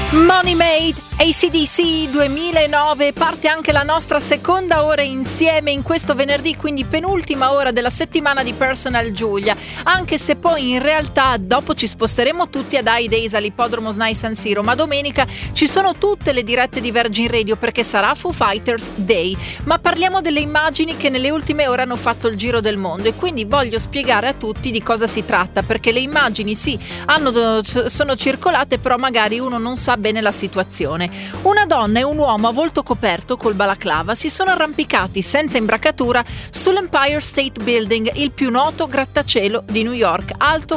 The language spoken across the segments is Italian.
Money Made, AC/DC 2009, parte anche la nostra seconda ora insieme in questo venerdì, quindi penultima ora della settimana di Personal Giulia, anche se poi in realtà dopo ci sposteremo tutti ad High Days all'Ippodromo SNAI San Siro, ma domenica ci sono tutte le dirette di Virgin Radio perché sarà Foo Fighters Day. Ma parliamo delle immagini che nelle ultime ore hanno fatto il giro del mondo e quindi voglio spiegare a tutti di cosa si tratta, perché le immagini sono circolate, però magari uno non sa bene la situazione. Una donna e un uomo a volto coperto col balaclava si sono arrampicati senza imbracatura sull'Empire State Building, il più noto grattacielo di New York, alto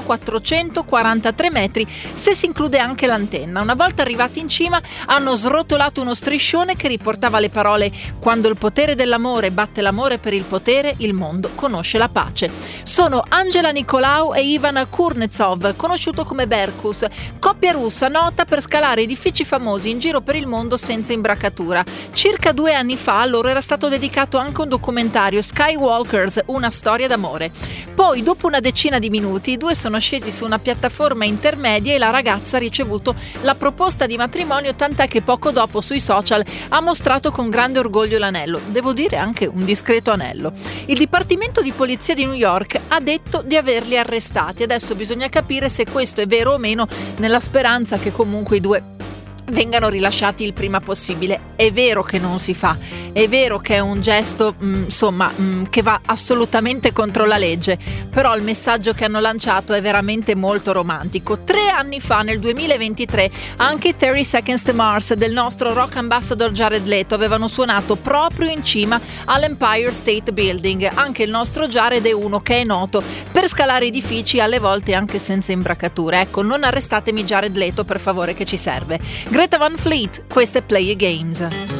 443 metri se si include anche l'antenna. Una volta arrivati in cima hanno srotolato uno striscione che riportava le parole: quando il potere dell'amore batte l'amore per il potere, il mondo conosce la pace. Sono Angela Nicolau e Ivan Kuznetsov, conosciuto come Berkus, coppia russa nota per scalare edifici famosi in giro per il mondo senza imbracatura. Circa 2 anni fa a loro era stato dedicato anche un documentario, Skywalkers, una storia d'amore. Poi, dopo una decina di minuti, i due sono scesi su una piattaforma intermedia e la ragazza ha ricevuto la proposta di matrimonio, tant'è che poco dopo sui social ha mostrato con grande orgoglio l'anello. Devo dire anche un discreto anello. Il Dipartimento di Polizia di New York ha detto di averli arrestati. Adesso bisogna capire se questo è vero o meno, nella speranza che comunque i due vengano rilasciati il prima possibile. È vero che non si fa, è vero che è un gesto che va assolutamente contro la legge, però il messaggio che hanno lanciato è veramente molto romantico. 3 anni fa, nel 2023, anche 30 Seconds to Mars del nostro rock ambassador Jared Leto avevano suonato proprio in cima all'Empire State Building. Anche il nostro Jared è uno che è noto per scalare edifici, alle volte anche senza imbracature. Ecco, non arrestatemi Jared Leto, per favore, che ci serve. Greta Van Fleet, queste Play Games.